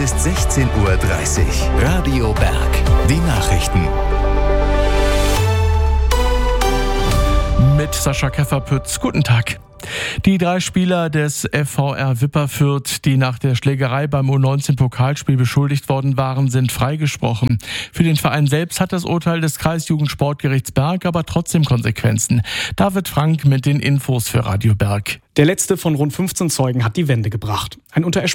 ist 16:30 Uhr. Radio Berg. Die Nachrichten. Mit Sascha Käferpütz. Guten Tag. Die 3 Spieler des FVR Wipper Fürth, die nach der Schlägerei beim U19-Pokalspiel beschuldigt worden waren, sind freigesprochen. Für den Verein selbst hat das Urteil des Kreisjugendsportgerichts Berg aber trotzdem Konsequenzen. David Frank mit den Infos für Radio Berg. Der letzte von rund 15 Zeugen hat die Wende gebracht. Ein unter